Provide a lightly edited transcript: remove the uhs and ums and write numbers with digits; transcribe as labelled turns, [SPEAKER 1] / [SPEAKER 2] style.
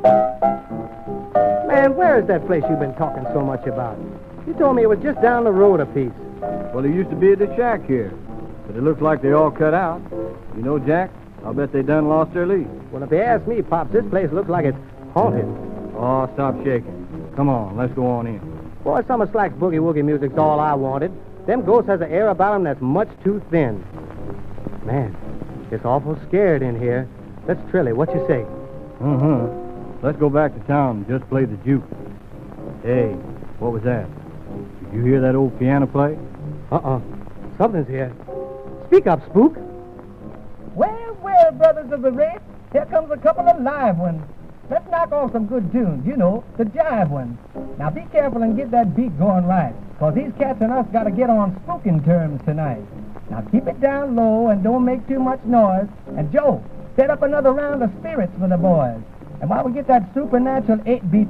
[SPEAKER 1] Man, where is that place you've been talking so much about? You told me it was just down the road a piece.
[SPEAKER 2] Well, there used to be a shack here, but it looks like they all cut out. You know, Jack, I'll bet they done lost their lease.
[SPEAKER 1] Well, if you ask me, Pops, this place looks like it's haunted.
[SPEAKER 2] Oh, stop shaking. Come on, let's go on in.
[SPEAKER 1] Boy, Summer Slack's boogie-woogie music's all I wanted. Them ghosts has an air about 'em that's much too thin. Man, it's awful scared in here. Let's trill it. What you say?
[SPEAKER 2] Let's go back to town and just play the juke. Hey, what was that? Did you hear that old piano play?
[SPEAKER 1] Something's here. Speak up, Spook.
[SPEAKER 3] Well, well, brothers of the race, here comes a couple of live ones. Let's knock off some good tunes, you know, the jive ones. Now be careful and get that beat going right, because these cats and us got to get on spooking terms tonight. Now keep it down low and don't make too much noise. And Joe, set up another round of spirits for the boys. And while we get that supernatural 8-beat